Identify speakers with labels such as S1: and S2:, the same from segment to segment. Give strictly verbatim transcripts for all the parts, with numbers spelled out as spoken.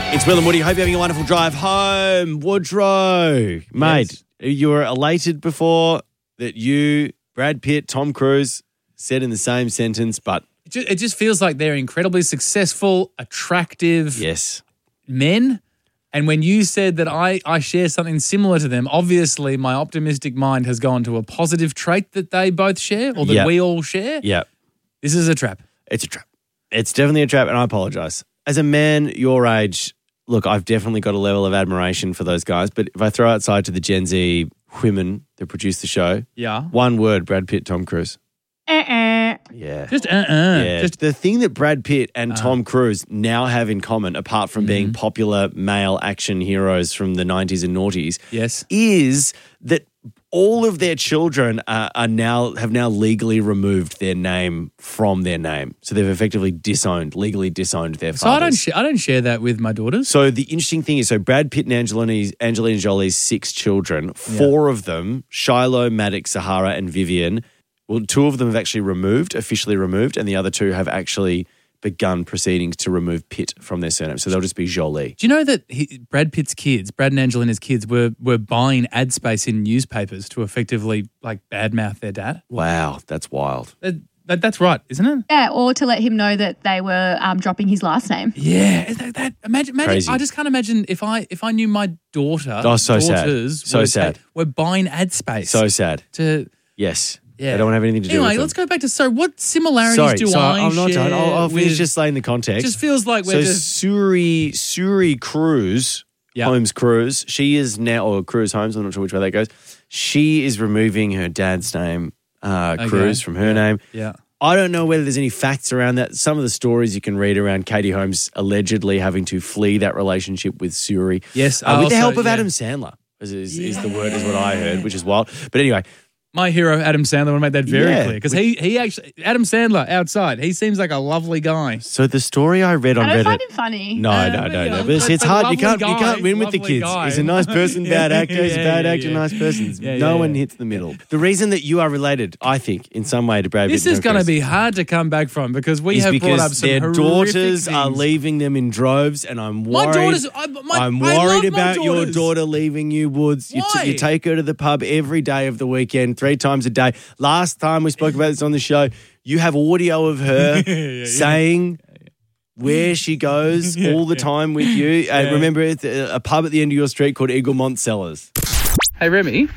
S1: It's Will and Woody. Hope you're having a wonderful drive home. Woodrow, mate, yes. You were elated before that you, Brad Pitt, Tom Cruise said in the same sentence, but...
S2: It just, it just feels like they're incredibly successful, attractive
S1: yes.
S2: men. And when you said that I, I share something similar to them, obviously my optimistic mind has gone to a positive trait that they both share or that
S1: yep.
S2: we all share.
S1: Yeah.
S2: This is a trap.
S1: It's a trap. It's definitely a trap, and I apologise. As a man your age, look, I've definitely got a level of admiration for those guys, but if I throw outside to the Gen Z women that produce the show,
S2: yeah,
S1: one word, Brad Pitt, Tom Cruise.
S2: Uh-uh.
S1: Yeah.
S2: Just uh-uh.
S1: Yeah.
S2: Just
S1: the thing that Brad Pitt and
S2: uh.
S1: Tom Cruise now have in common, apart from mm-hmm. being popular male action heroes from the nineties and noughties,
S2: yes,
S1: is that all of their children are, are now have now legally removed their name from their name. So they've effectively disowned, legally disowned their fathers.
S2: So I don't, sh- I don't share that with my daughters.
S1: So the interesting thing is, so Brad Pitt and Angelina, Angelina Jolie's six children, four yeah. of them, Shiloh, Maddox, Sahara, and Vivian, well, two of them have actually removed, officially removed, and the other two have actually begun proceedings to remove Pitt from their surname. So they'll just be Jolie.
S2: Do you know that he, Brad Pitt's kids, Brad and Angelina's kids, were were buying ad space in newspapers to effectively like badmouth their dad?
S1: Wow, that's wild.
S2: That, that, that's right, isn't it?
S3: Yeah, or to let him know that they were um, dropping his last name.
S2: Yeah, that, that, imagine, imagine
S1: Crazy.
S2: I just can't imagine if I if I knew my daughter,
S1: oh, so
S2: daughters
S1: sad. So
S2: were,
S1: sad.
S2: were buying ad space.
S1: So sad.
S2: To
S1: yes.
S2: Yeah.
S1: They don't have anything to do
S2: anyway,
S1: with it.
S2: let's go back to, so what similarities
S1: Sorry,
S2: do
S1: so
S2: I
S1: I'm not
S2: share
S1: done. I'll, I'll finish
S2: with,
S1: just laying the context.
S2: It just feels like we're
S1: so
S2: just...
S1: Suri, Suri Cruz, yep. Holmes Cruz, she is now, or Cruz Holmes, I'm not sure which way that goes. She is removing her dad's name, uh, okay. Cruz, from her
S2: yeah.
S1: name.
S2: Yeah.
S1: I don't know whether there's any facts around that. Some of the stories you can read around Katie Holmes allegedly having to flee that relationship with Suri.
S2: Yes.
S1: Uh, with
S2: also,
S1: the help of
S2: yeah.
S1: Adam Sandler, is, is, yeah. is the word, is what I heard, which is wild. But anyway...
S2: My hero, Adam Sandler, I want to make that very
S1: yeah,
S2: clear because he, he actually, Adam Sandler outside, he seems like a lovely guy.
S1: So the story I read on
S3: I don't
S1: Reddit.
S3: find him funny.
S1: No,
S2: uh,
S1: no, no,
S2: yeah,
S1: no. But it's, it's hard. You can't,
S2: guy,
S1: you can't win with the kids.
S2: Guy.
S1: He's a nice person, bad actor. He's a
S2: yeah,
S1: bad
S2: yeah,
S1: actor,
S2: yeah.
S1: nice person.
S2: Yeah,
S1: no
S2: yeah,
S1: one
S2: yeah.
S1: hits the middle. The reason that you are related, I think, in some way to Brad Pitt.
S2: This is going to be hard to come back from because we
S1: is
S2: have brought up
S1: because
S2: some
S1: their
S2: horrific
S1: daughters
S2: things.
S1: are leaving them in droves, and I'm worried.
S2: My daughters, I, my,
S1: I'm
S2: I
S1: worried
S2: love my
S1: about your
S2: daughters.
S1: daughter leaving you, Woods. You,
S2: Why?
S1: t- you take her to the pub every day of the weekend, three times a day. Last time we spoke about this on the show, you have audio of her
S2: yeah, yeah.
S1: saying where she goes
S2: yeah,
S1: all the
S2: yeah.
S1: time with you.
S2: Yeah.
S1: And remember, it's a, a pub at the end of your street called Eaglemont Cellars.
S2: Hey, Remy.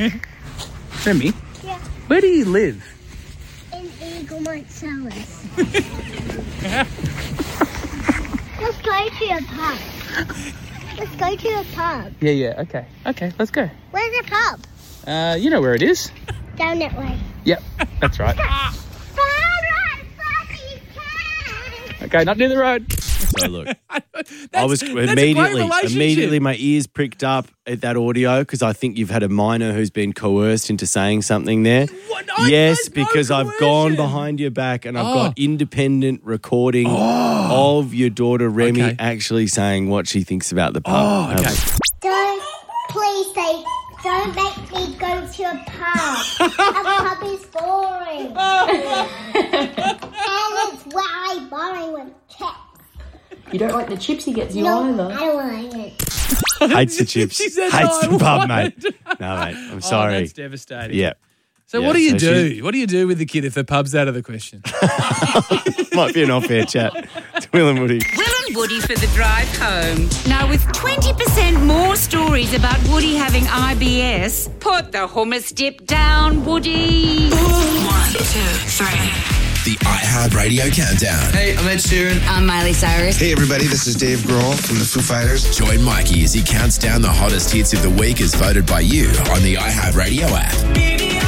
S2: Remy?
S4: Yeah.
S2: Where do you live?
S4: In Eaglemont Cellars. Let's go to a pub. Let's go to a pub.
S2: Yeah, yeah, okay. Okay, let's go.
S4: Where's the pub?
S2: Uh, you know where it is.
S4: Down that way.
S2: Yep, that's right.
S4: Alright, fucking can.
S2: Okay, not near the road.
S1: So look,
S2: That's,
S1: I was
S2: that's a great
S1: immediately,
S2: relationship.
S1: immediately my ears pricked up at that audio because I think you've had a minor who's been coerced into saying something there.
S2: What? I-
S1: Yes,
S2: there's no
S1: because I've gone
S2: coercion.
S1: behind your back and I've
S2: Oh.
S1: got independent recording of your daughter Remy
S2: Okay.
S1: actually saying what she thinks about the pub.
S2: Oh,
S1: Um,
S2: okay.
S4: Don't, please say, don't make me go to a pub. A pub is boring. And it's where I borrow with chips.
S5: You don't like the chips he gets you
S4: No,
S5: either.
S4: I don't like it.
S1: Hates the chips.
S2: She said
S1: Hates
S2: no,
S1: the pub,
S2: what?
S1: mate. No, mate. I'm
S2: Oh,
S1: sorry.
S2: that's devastating.
S1: yeah.
S2: So
S1: Yeah,
S2: what do you
S1: so
S2: do?
S1: she's-
S2: What do you do with the kid if the pub's out of the question?
S1: Might be an off-air chat. To Will and Woody.
S6: Will and Woody for the drive home. Now, with twenty percent more stories about Woody having I B S, put the hummus dip down, Woody.
S7: One, two, three.
S8: The iHeartRadio Countdown.
S9: Hey, I'm Ed Sheeran.
S6: I'm Miley Cyrus.
S10: Hey everybody, this is Dave Grohl from the Foo Fighters.
S8: Join Mikey as he counts down the hottest hits of the week as voted by you on the iHeartRadio app.